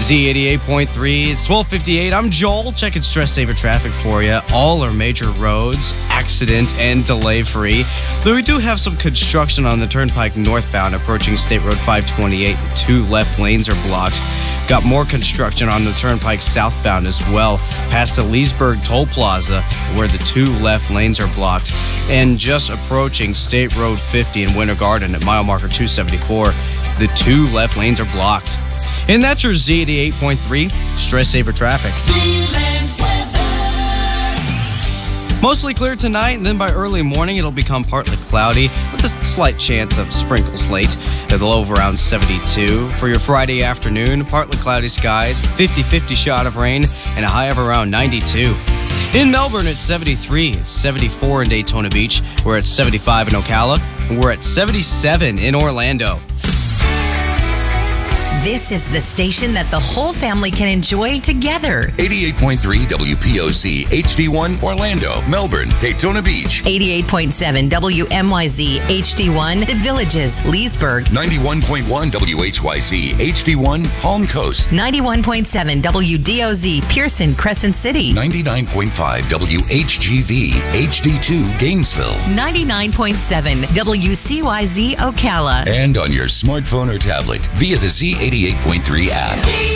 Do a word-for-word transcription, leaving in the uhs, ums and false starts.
Z eighty-eight point three, it's twelve fifty-eight. I'm Joel, checking Stress Saver traffic for you. All our major roads, accident and delay free. Though we do have some construction on the Turnpike northbound approaching State Road five twenty-eight. Two left lanes are blocked. Got more construction on the Turnpike southbound as well, past the Leesburg Toll Plaza, where the two left lanes are blocked. And just approaching State Road fifty in Winter Garden at mile marker two seventy-four, the two left lanes are blocked. And that's your Z eighty-eight point three Stress Saver traffic. Mostly clear tonight, and then by early morning it'll become partly cloudy with a slight chance of sprinkles late. At the low of around seventy-two. For your Friday afternoon, partly cloudy skies, fifty-fifty shot of rain, and a high of around ninety-two. In Melbourne, it's seventy-three. It's seventy-four in Daytona Beach. We're at seventy-five in Ocala. And we're at seventy-seven in Orlando. This is the station that the whole family can enjoy together. eighty-eight point three W P O C H D one Orlando, Melbourne, Daytona Beach. eighty-eight point seven W M Y Z H D one The Villages, Leesburg. ninety-one point one W H Y Z H D one Palm Coast. ninety-one point seven W D O Z Pearson, Crescent City. ninety-nine point five W H G V H D two Gainesville. ninety-nine point seven W C Y Z Ocala. And on your smartphone or tablet via the Z eighty-eight point three app.